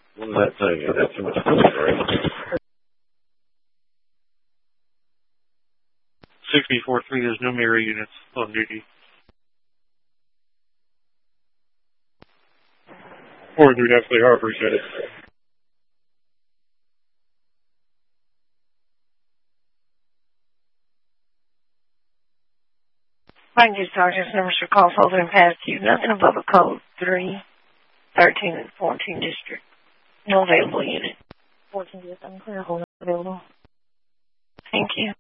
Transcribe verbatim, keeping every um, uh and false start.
What is that saying? That's too much cooking, right? sixty-four three, there's no mirror units on duty. four three, that's they are, appreciate it. Thank you, Sergeant. Numbers for calls holding past you. Nothing above a code three, thirteen, and fourteen district. No available unit. fourteen is unclear. Hold on. Available. Thank you.